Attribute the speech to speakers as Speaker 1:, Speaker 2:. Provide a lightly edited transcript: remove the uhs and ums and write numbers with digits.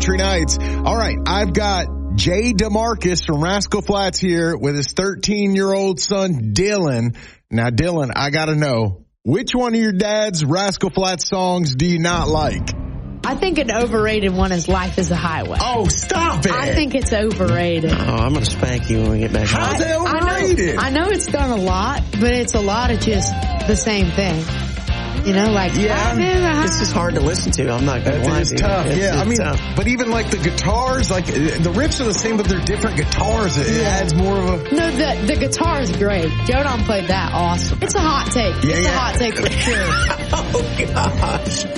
Speaker 1: Country Nights. All right, I've got Jay DeMarcus from Rascal Flatts here with his 13-year-old son, Dylan. Now, Dylan, I got to know, which one of your dad's Rascal Flatts songs do you not like?
Speaker 2: I think an overrated one is Life is a Highway.
Speaker 1: Oh, stop it.
Speaker 2: I think it's overrated.
Speaker 3: Oh, I'm going to spank you when we get back home.
Speaker 1: How's it overrated?
Speaker 2: I know it's done a lot, but it's a lot of just the same thing. You know, like,
Speaker 3: This is hard to listen to. I'm not going to lie.
Speaker 1: It's tough. It's tough. But even like the guitars, like the riffs are the same, but they're different guitars. It adds more of a...
Speaker 2: No, the guitar is great. Joe Don played that awesome. It's a hot take. It's a hot take for sure.
Speaker 3: Oh, gosh.